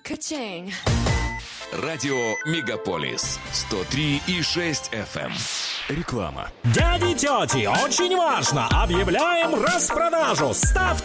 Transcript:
Ka-ching. Радио Мегаполис 103,6 FM. Реклама. Дяди, тети, очень важно! Объявляем распродажу! Ставьте